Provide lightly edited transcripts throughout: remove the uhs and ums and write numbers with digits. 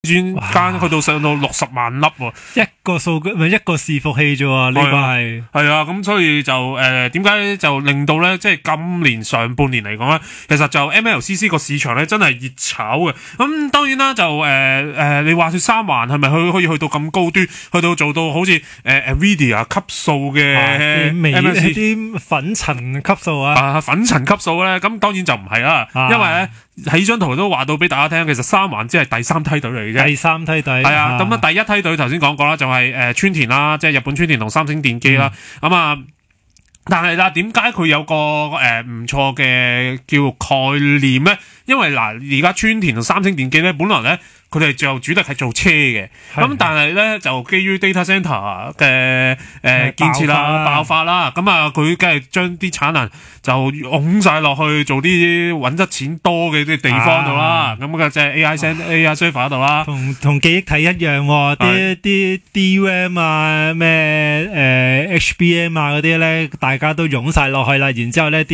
專間去到上到60萬粒喎， 一個數據咪一個伺服器啫喎，呢個係啊，咁所以就點解就令到咧，即係今年上半年嚟講咧，其實就 MLCC 個市場咧真係熱炒嘅。咁當然啦，就你話說三環係咪可以去到咁高端，去到做到好似NVIDIA 級數嘅啲粉塵級數啊， 粉塵級數咧，咁當然就唔係啦，因為咧喺張圖都話到俾大家聽，其實三環只係第三梯隊嚟嘅啫。 第三梯隊係啊，咁第一梯隊頭先講過啦，就係川田啦，即係日本川田同三星電機啦，咁啊。但係啦，點解佢有個唔錯嘅叫概念咧？因為嗱，而家川田同三星電機咧，本來咧佢哋就主力係做車嘅，咁但係咧就基於 data center 嘅建設啦、爆發啦，咁啊佢梗係將啲產能就拱晒落去做啲揾得錢多嘅啲地方度啦，咁嘅即係 AI server 度啦， 同記憶體一樣喎，啲 DRAM 啊、咩HBM 啊嗰啲咧，大家都湧晒落去啦，然之後咧啲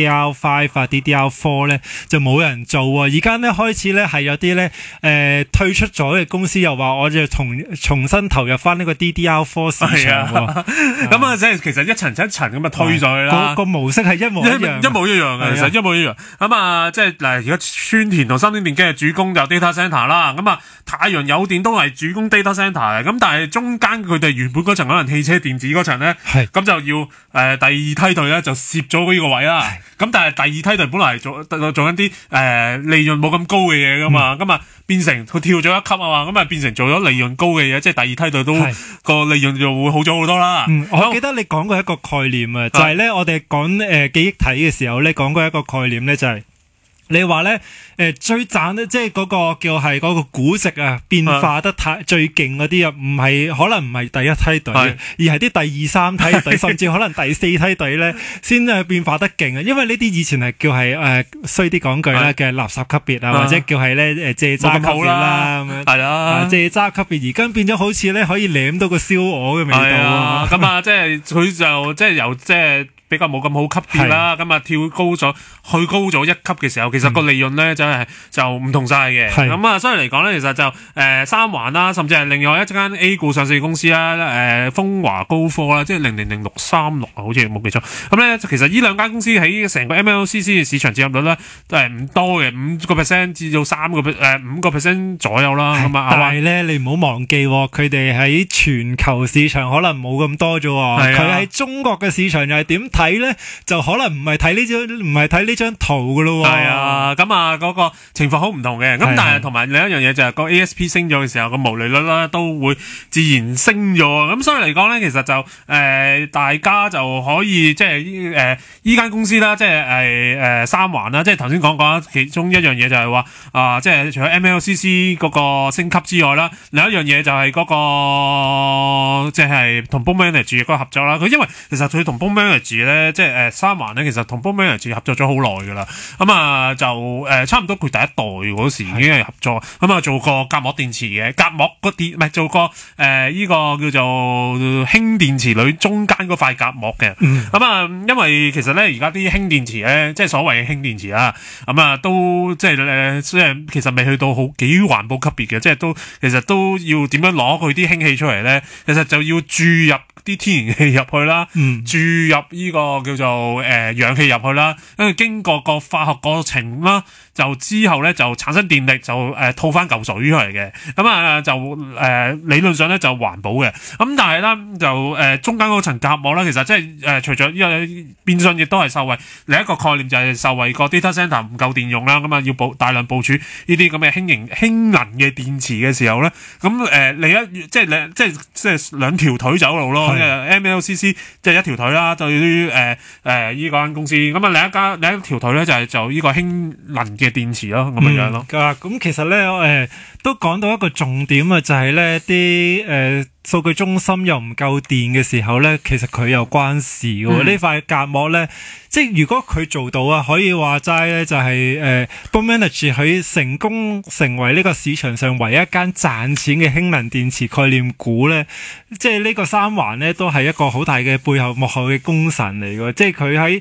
DDR5 啊、DDR4 咧就冇人做喎，而家咧開始咧係有啲咧退出咗嘅公司又話我就重新投入翻呢個 DDR4 市場喎， 咁啊即係其實一層一層咁啊推咗去啦， 個模式係一模一樣嘅，其實一模一樣。咁啊即係嗱而家川田同三星電機嘅主攻就 data center 啦，咁啊太陽有電都係主攻 data center 嘅，咁但係中間佢哋原本嗰層可能汽車電子嗰層咧，咁就要第二梯隊咧就攝咗呢個位啦，咁但係第二梯隊本來係做緊啲利潤冇咁高嘅嘢噶嘛，咁啊變成佢跳咗一級啊嘛，咁啊變成做咗利潤高嘅嘢，即係第二梯隊都個利潤就會好咗好多啦。 我記得你講過一個概念啊，就係咧我哋講記憶體嘅時候咧講過一個概念咧就係。你話咧，最賺咧，即係嗰個叫係嗰個估值啊，變化得最勁嗰啲啊，可能唔係第一梯隊，而係啲第二三梯隊，甚至可能第四梯隊咧，先變化得勁啊！因為呢啲以前係叫係衰啲講句啦嘅垃圾級別啊，或者叫係咧借渣級別啦咁樣，係啦，借渣級別，而家變咗好似咧可以舐到個燒鵝嘅味道啊！ 咁啊，即係佢就即係由即係。比較冇咁好級別啦，咁啊跳高咗，去高咗一級嘅時候，其實個利潤咧真係就唔同晒嘅。咁啊，所以嚟講咧，其實就三環啦，甚至係另外一間 A 股上市公司啦，風華高科啦，即係000636啊，好似冇記錯。咁咧，其實呢兩間公司喺成個 MLCC 嘅市場佔有率咧都係唔多嘅，5%至到5% 左右啦。咁啊， 但係咧你唔好忘記，佢哋喺全球市場可能冇咁多啫。佢喺中國嘅市場又係點睇咧？就可能唔係睇呢張圖噶咯。 係啊，咁啊嗰個情況好唔同嘅。咁但係同埋另一樣嘢就係個 ASP 升咗嘅時候，個毛利率啦都會自然升咗。咁所以嚟講咧，其實就大家就可以即係依間公司啦，即係三環啦，即係頭先講過其中一樣嘢就係話即係除咗 MLCC 嗰個升級之外啦，另一樣嘢就係嗰個即係同 Bloom Energy 嗰個合作啦。佢因為其實佢同 Bloom Energy 咧，即係三環咧，其實同 Bloom Energy 合作咗好耐噶啦。咁啊就差唔多佢第一代嗰時已經係合作，咁啊做過隔膜電池嘅隔膜個電，唔係做過呢個叫做氫電池裏中間嗰塊隔膜嘅。咁啊因為其實咧而家啲氫電池咧，即係所謂嘅氫電池啊，咁啊都即係其實未去到好幾環保級別嘅，即係其實都要點樣攞佢啲氫氣出嚟咧？其實就要注入啲天然氣入去啦，注入呢個叫做氧氣入去啦，跟住經過個化學過程啦，就之後咧就產生電力，就吐翻嚿水出嚟嘅。咁啊就理論上咧就環保嘅。咁但係咧就中間嗰層隔膜啦，其實即係除咗呢個變相亦都係受惠另一個概念，就係受惠個 data center 唔夠電用啦，咁啊要大量部署呢啲咁嘅氫能嘅電池嘅時候咧，咁即係兩條腿走路咯。MLCC 即係一條腿啦，對於呢間公司，咁啊另一條腿咧就係就呢個氫能嘅電池咯，咁樣咯。 咁其實咧都講到一個重點啊，就係咧啲數據中心又唔夠電嘅時候咧，其實佢又關事嘅。呢塊隔膜咧，即係如果佢做到啊，可以話齋咧，就係Bloom Energy 佢成功成為呢個市場上唯一一間賺錢嘅氫能電池概念股咧，即係呢個三環咧都係一個好大嘅背後幕後嘅功臣嚟嘅。即係佢喺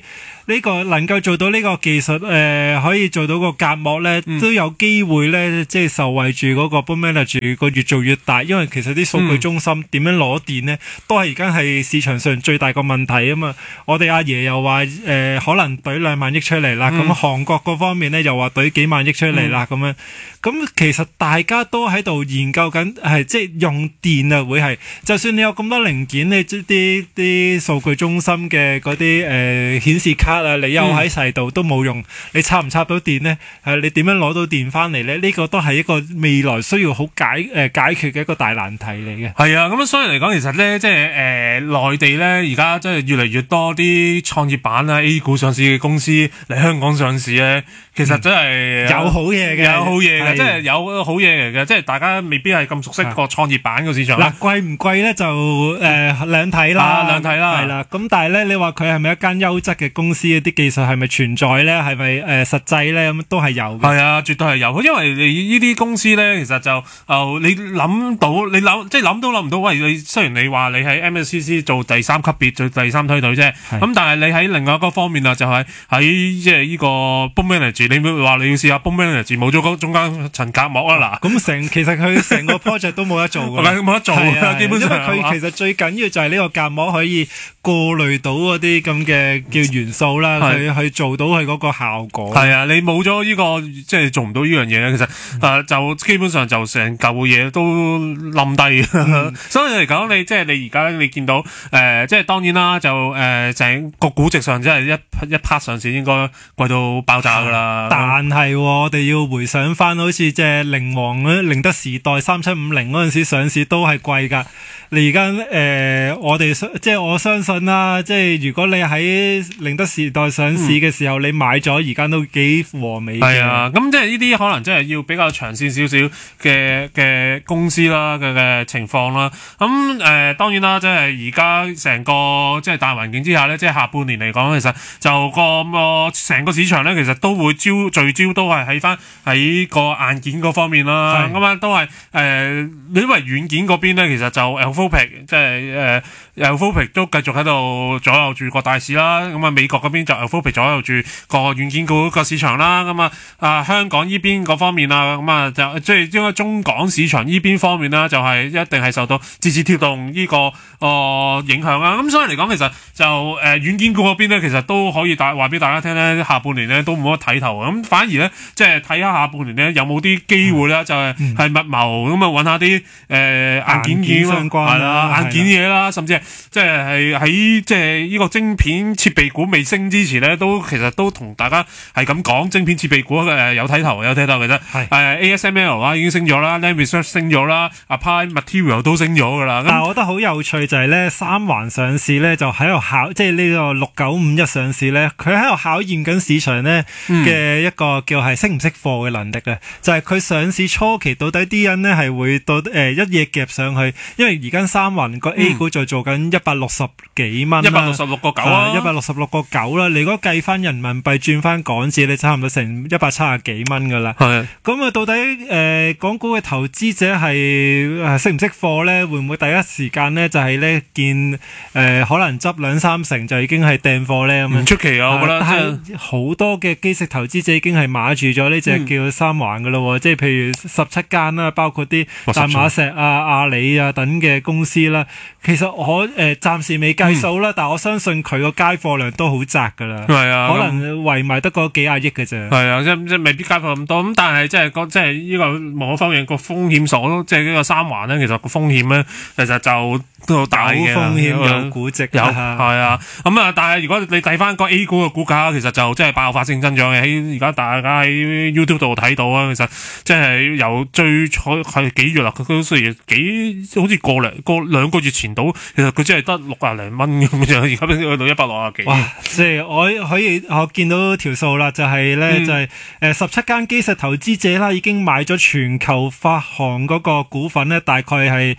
呢個能夠做到呢個技術，可以做到個隔膜咧，都有機會咧，即係受惠住嗰個 Boom Energy 個越做越大，因為其實啲數據中心點樣攞電咧，都係而家係市場上最大個問題啊嘛。我哋阿爺又話可能懟2萬億出嚟啦，咁韓國嗰方面咧又話懟幾萬億出嚟啦，咁樣。咁其實大家都喺度研究緊，係即係用電啊，會係就算你有咁多零件，你啲數據中心嘅嗰啲顯示卡啊，你又喺晒度都冇用，你插唔插到電呢？你點樣攞到電翻嚟呢？呢個都係一個未來需要好解決嘅一個大難題嚟嘅。 係啊，咁所以嚟講，其實呢，即係內地呢，而家即係越嚟越多啲創業板啊 A 股上市嘅公司嚟香港上市呢，其實真係有好嘢嘅， 有好嘢嘅，即係有好嘢嚟嘅，即係大家未必係咁熟悉個創業板個市場。 嗱，貴唔貴咧就兩睇啦， 兩睇啦， 係啦。咁但係咧，你話佢係咪一間優質嘅公司？啲技術係咪存在咧？係咪實際咧？咁都係有嘅。係啊，絕對係有。因為你呢啲公司咧，其實就你諗到，即係諗都諗唔到。喂，你雖然你話你喺 MSCC 做第3級別，做第3推隊啫，咁但係你喺另外一個方面啊，就係喺即係呢個 Boom Energy，你會話你要試下 Boom Energy 冇咗嗰中間層隔膜啊嗱。 咁其實佢成個 project 都冇得做㗎， 冇得做嘅，基本上。 因為佢其實最緊要就係呢個隔膜可以過濾到嗰啲咁嘅叫元素啦，去做到佢嗰個效果。 係啊，你冇咗呢個即係做唔到呢樣嘢咧，其實就基本上就成嚿嘢都冧低。所以嚟講，你而家你見到即係當然啦，就成個估值上真係一 part 上市應該貴到爆炸㗎啦。 但係我哋要回想翻，好似即係寧王寧德時代3750嗰陣時上市都係貴㗎。你而家我哋即係我相信啦，即係如果你喺寧德時代上市嘅時候，你買咗而家都幾和美嘅。 係啊，咁即係呢啲可能真係要比較長線少少嘅公司啦嘅情況啦。咁當然啦，即係而家成個即係大環境之下咧，即係下半年嚟講，其實就個成個市場咧，其實都會聚焦都係喺個硬件嗰方面啦。咁啊都係因為軟件嗰邊咧，其實就即係Elphopic 都繼續喺度左右住個大市啦。咁啊美國嗰邊就 Elphopic 左右住個軟件股個市場啦。咁香港呢邊嗰方面啊，咁啊就即係應該中港市場呢邊方面啦，就係一定係受到字節跳動呢個影響啦。咁所以嚟講，其實就軟件股嗰邊咧，其實都可以話俾大家聽咧，下半年咧都冇乜睇頭。咁反而咧，即係睇下下半年咧有冇啲機會咧，就係密謀咁啊揾下啲硬件相關係啦，硬件嘢啦，甚至係即係喺即係呢個晶片設備股未升之前咧，其實都同大家係咁講，晶片設備股有睇頭嘅啫。ASML 啦已經升咗啦 ，Lam Research 升咗啦，Applied Material 都升咗噶啦。 但係我覺得好有趣就係咧，三環上市咧就喺度即係呢個6951上市咧，佢喺度考驗緊市場咧嘅一個叫係識唔識貨嘅能力啊。就係佢上市初期到底啲人咧係會到一嘢夾上去，因為而家三環個 A 股就做緊160幾蚊 ，166.9啊 ，166.9啦。你如果計翻人民幣轉翻港紙，你差唔多成170幾蚊噶啦。咁啊，到底港股嘅投資者係識唔識貨咧？會唔會第一時間咧就係咧見可能執2-3成就已經係訂貨咧？咁唔出奇啊！我覺得， 但係好多嘅基石投資者已經係碼住咗呢隻叫三環噶咯。即係譬如17間啦，包括啲淡馬錫啊、阿里啊等嘅公司啦。其實我暫時未計數啦，但係我相信佢個街貨量都好窄噶啦。 係啊， 可能圍埋得個幾廿億嘅啫。 係啊，即係未必街貨咁多。咁但係即係呢個無可否認個風險所，即係呢個三環咧，其實個風險咧，其實就都好大嘅。 有風險有估值。 係啊。咁啊，但係如果你睇翻個 A 股嘅股價，其實就真係爆發性增長嘅。喺而家大家喺 YouTube 度睇到啊，其實即係由最初係幾月啦，佢都雖然好似過兩個月前到，其實佢只係得60零蚊咁樣，而家去到160幾。 哇！即係我見到條數啦，就係咧就係17間基石投資者啦，已經買咗全球發行嗰個股份咧，大概係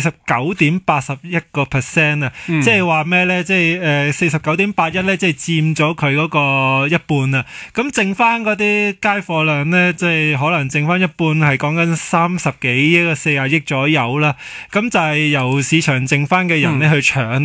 49.81%啊！即係話咩咧？即係49.81咧，即係佔咗佢嗰個一半啊！咁剩翻嗰啲街貨量咧，即係可能剩翻一半係講緊30幾億、40億左右啦。咁就係由市場剩翻嘅人咧去搶啊！咁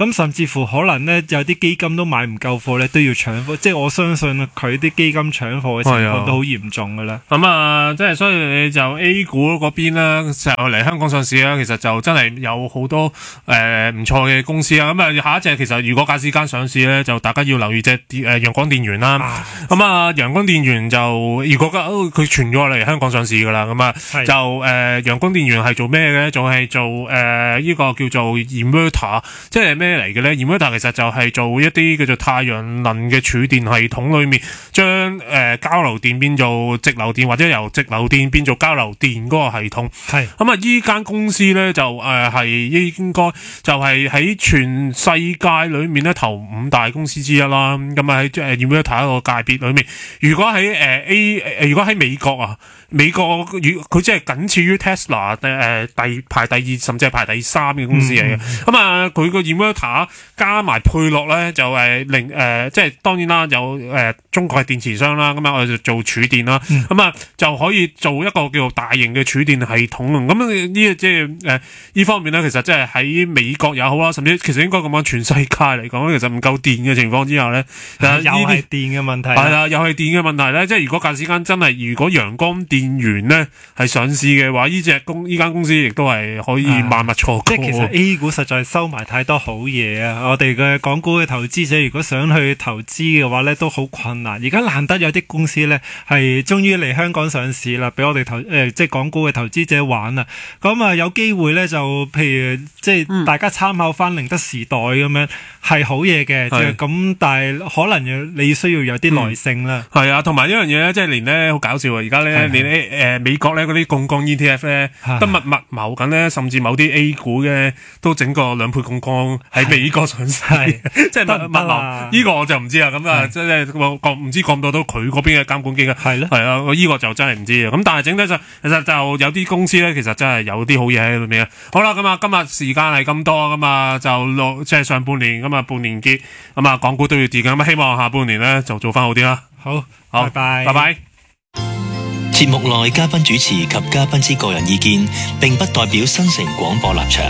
咁甚至乎可能咧有啲基金都買唔夠貨咧，都要搶貨。即係我相信佢啲基金搶貨嘅情況都好嚴重㗎啦。 咁即係所以你就 A 股嗰邊啦，就嚟香港上市啦，其實就真係有好多唔錯嘅公司啊。咁下一隻其實如果假使間上市咧，就大家要留意隻陽光電源啦。陽光電源就如果佢傳咗嚟香港上市㗎啦，咁就陽光電源係做咩嘅？就係做呢個叫做 inverter， 即係咩嚟嘅咧 ？inverter 其實就係做一啲叫做太陽能嘅儲電系統裏面，將交流電變做直流電，或者由直流電變做交流電嗰個系統。係咁依間公司咧就係應該就係喺全世界裏面咧頭5大公司之一啦。咁喺inverter 一個界別裏面，如果喺美國啊。美國佢即係僅次於 Tesla 排第2甚至係排第3嘅公司嚟嘅。佢個 inverter 加埋配落咧就即係當然啦，有中國係電池商啦，咁我哋就做儲電啦，就可以做一個叫做大型嘅儲電系統。咁呢即係呢方面咧，其實即係喺美國也好啦，甚至其實應該咁講，全世界嚟講，其實唔夠電嘅情況之下咧， 又係電嘅問題。 係啦，又係電嘅問題咧。即係如果假使間真係如果陽光電源咧係上市嘅話，呢間公司亦都係可以萬物錯過。 即係其實 A 股實在收埋太多好嘢啊！我哋嘅港股嘅投資者如果想去投資嘅話咧，都好困難。而家難得有啲公司咧係終於嚟香港上市啦，俾我哋即係港股嘅投資者玩啦。咁有機會咧就譬如即係大家參考翻寧德時代咁樣係好嘢嘅，咁但係可能你需要有啲耐性啦。 係啊，同埋呢樣嘢咧，即係連咧好搞笑啊！而家咧連美國咧嗰啲槓桿 ETF 咧都密謀緊咧，甚至某啲 A 股嘅都整個2倍槓桿喺美國上市，即係密謀。呢個我就唔知啊。咁即係唔知過唔到佢嗰邊嘅監管機構。係啊，呢個就真係唔知啊。咁但係整體上其實就有啲公司咧，其實真係有啲好嘢喺裏面啊。好啦，咁今日時間係咁多，咁就即係上半年，咁半年結，咁港股都要跌嘅，咁希望下半年咧就做翻好啲啦。 好，拜拜， 拜拜。 節目內嘉賓主持及嘉賓之個人意見，並不代表新城廣播立場。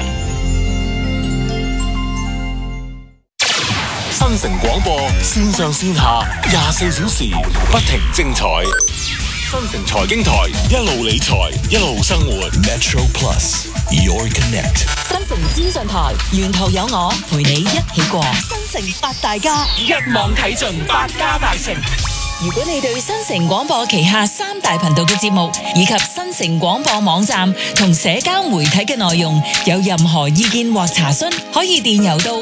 新城廣播線上線下24小時不停精彩。新城財經台一路理財一路生活。Metro Plus Your Connect。 新城資訊台沿途有我陪你一起過。新城八大家一網睇盡百家大成。如果你對新城廣播旗下3大頻道嘅節目以及新城廣播網站同社交媒體嘅內容有任何意見或查詢，可以電郵到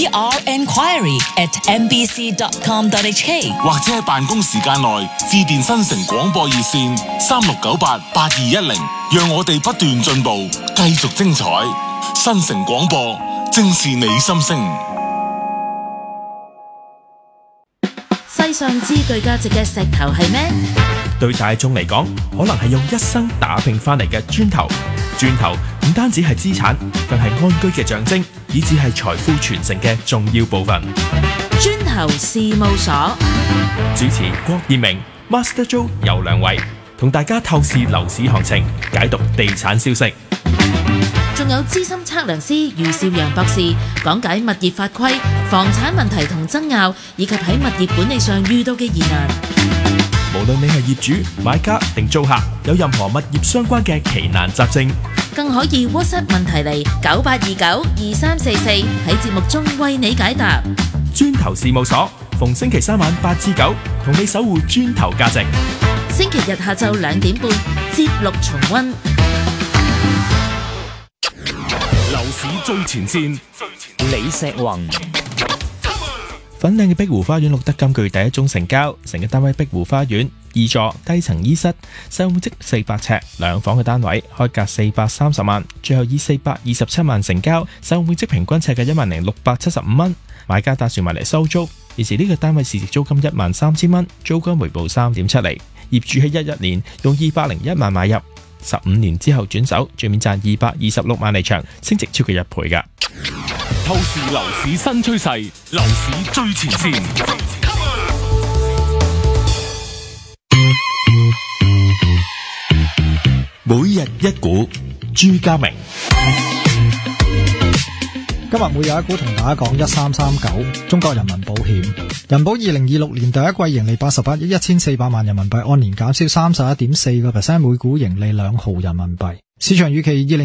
prenquiry@mbc.com.hk， 或者喺辦公時間內致電新城廣播熱線36988210，讓我哋不斷進步，繼續精彩。新城廣播正是你心聲。 世上之具價值嘅石頭係咩？ 對大眾嚟講，可能係用一生打拼翻嚟嘅磚頭。磚頭唔單止係資產，更係安居嘅象徵，以至係財富傳承嘅重要部分。 磚頭事務所主持郭燕明、Master Joe 游良偉，同大家透視樓市行情，解讀地產消息。 仲有資深測量師余少陽博士講解物業法規、房產問題同爭拗，以及喺物業管理上遇到嘅疑難。 無論你係業主、買家定租客，有任何物業相關嘅奇難雜症， 更可以 WhatsApp 問題嚟98292344，喺節目中為你解答。 磚頭事務所逢星期3晚8至9，同你守護磚頭價值。 星期日下晝2點半，節錄重溫。 樓市最前線， 李石宏。 粉嶺嘅碧湖花園錄得今個月第一宗成交，成個單位碧湖花園2座低層醫室，實用面積400尺，2房嘅單位，開價430萬，最後以427萬成交，實用面積平均尺嘅10675蚊。買家打算買嚟收租，現時呢個單位市值租金13000蚊，租金回報3.7厘，業主喺11年用201萬買入，15年之後轉手，最面賺226萬離場，升值超過1倍㗎。 透視樓市新趨勢，樓市最前線。 每日一股，朱家明。 今日每日一股同大家講1339中國人民保險。人保2026年第一季盈利88億1400萬人民幣，按年減少31.4%，每股盈利2毫人民幣。市場預期